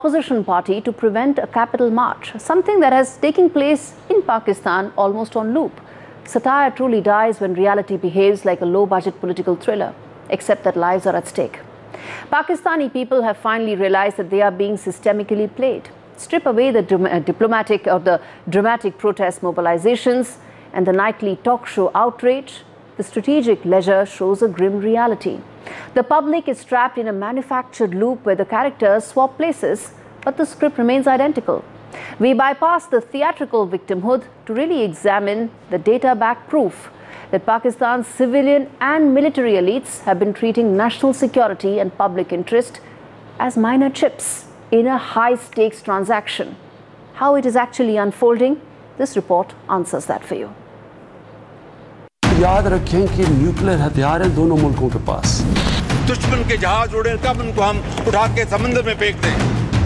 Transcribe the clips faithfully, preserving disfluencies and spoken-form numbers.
Opposition party to prevent a capital march, something that has taken place in Pakistan almost on loop. Satire truly dies when reality behaves like a low-budget political thriller, except that lives are at stake. Pakistani people have finally realized that they are being systemically played. Strip away the diplomatic or the dramatic protest mobilizations and the nightly talk show outrage, the strategic leisure shows a grim reality. The public is trapped in a manufactured loop where the characters swap places, but the script remains identical. We bypass the theatrical victimhood to really examine the data-backed proof that Pakistan's civilian and military elites have been treating national security and public interest as minor chips in a high-stakes transaction. How it is actually unfolding, this report answers that for you. याद रखें कि nuclear हथियार हैं दोनों मुल्कों के पास। दुश्मन के जहाज उड़े तब उनको हम उठा के समंदर में फेंक दें।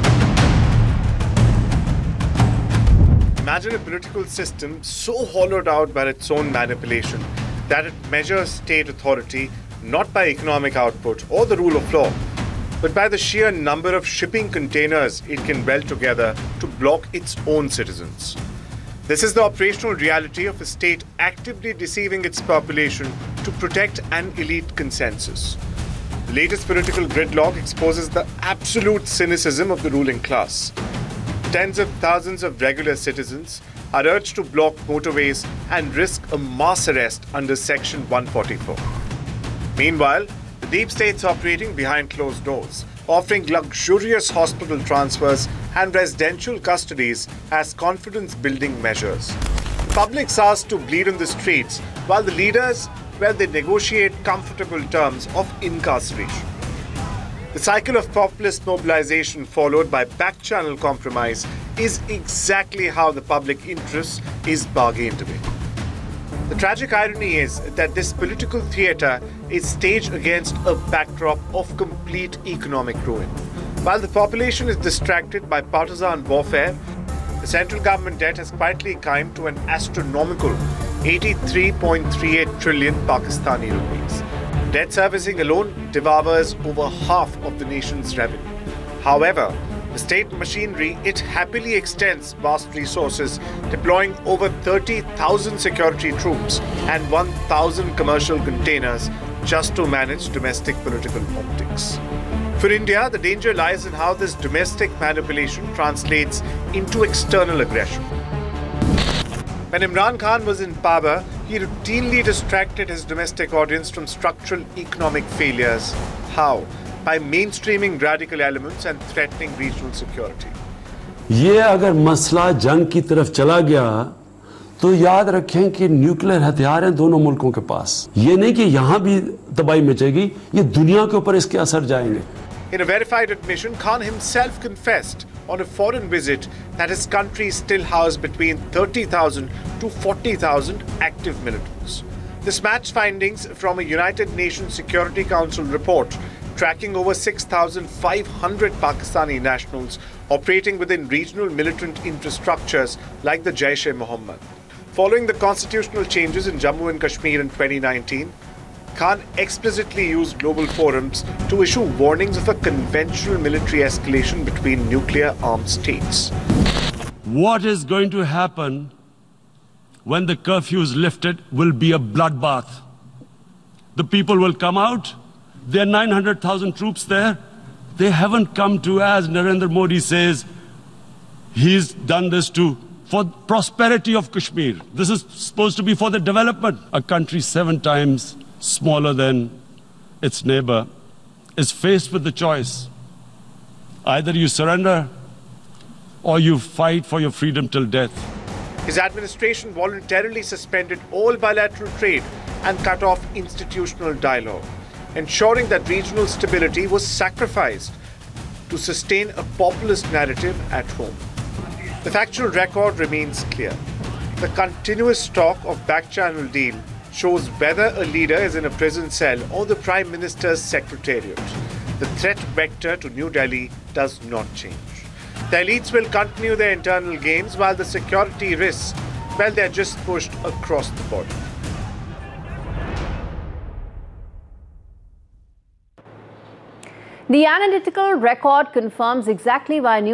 Imagine a political system so hollowed out by its own manipulation that it measures state authority not by economic output or the rule of law, but by the sheer number of shipping containers it can weld together to block its own citizens. This is the operational reality of a state actively deceiving its population to protect an elite consensus. The latest political gridlock exposes the absolute cynicism of the ruling class. Tens of thousands of regular citizens are urged to block motorways and risk a mass arrest under Section one forty-four. Meanwhile, the deep state's operating behind closed doors, offering luxurious hospital transfers and residential custodies as confidence-building measures. The public's asked to bleed on the streets while the leaders, well, they negotiate comfortable terms of incarceration. The cycle of populist mobilization followed by back-channel compromise is exactly how the public interest is bargained away. The tragic irony is that this political theatre is staged against a backdrop of complete economic ruin. While the population is distracted by partisan warfare, the central government debt has quietly climbed to an astronomical eighty-three point three eight trillion Pakistani rupees. Debt servicing alone devours over half of the nation's revenue. However, the state machinery, it happily extends vast resources, deploying over thirty thousand security troops and one thousand commercial containers just to manage domestic political optics. For India, the danger lies in how this domestic manipulation translates into external aggression. When Imran Khan was in power, he routinely distracted his domestic audience from structural economic failures. How? By mainstreaming radical elements and threatening regional security. ये अगर मसला जंग की तरफ चला गया तो याद रखें कि न्यूक्लियर हथियार हैं दोनों मुल्कों के पास। ये नहीं कि यहाँ भी तबाही मचेगी, ये दुनिया के ऊपर इसके असर जाएंगे। In a verified admission, Khan himself confessed on a foreign visit that his country still housed between thirty thousand to forty thousand active militants. This matched findings from a United Nations Security Council report tracking over six thousand five hundred Pakistani nationals operating within regional militant infrastructures like the Jaish-e-Mohammed. Following the constitutional changes in Jammu and Kashmir in twenty nineteen, Khan explicitly used global forums to issue warnings of a conventional military escalation between nuclear-armed states. What is going to happen when the curfew is lifted will be a bloodbath. The people will come out. There are nine hundred thousand troops there. They haven't come to, as Narendra Modi says, he's done this to for prosperity of Kashmir. This is supposed to be for the development. A country seven times smaller than its neighbor is faced with the choice. Either you surrender or you fight for your freedom till death. His administration voluntarily suspended all bilateral trade and cut off institutional dialogue, ensuring that regional stability was sacrificed to sustain a populist narrative at home. The factual record remains clear. The continuous talk of back-channel deal shows whether a leader is in a prison cell or the Prime Minister's secretariat. The threat vector to New Delhi does not change. The elites will continue their internal games while the security risks, well, they're just pushed across the border. The analytical record confirms exactly why